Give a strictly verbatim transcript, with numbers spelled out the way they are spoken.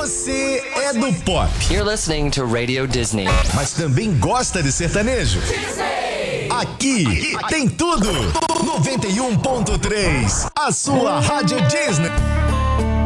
Você é do pop. You're listening to Radio Disney. Mas também gosta de sertanejo? Disney! Aqui tem tudo. noventa e um ponto três, a sua Rádio Disney.